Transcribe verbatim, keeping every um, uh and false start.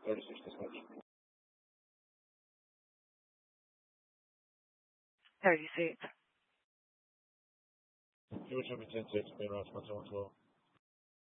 thirty-six dispatch. thirty-six. He was jumping ten six, main route, one seven twelve.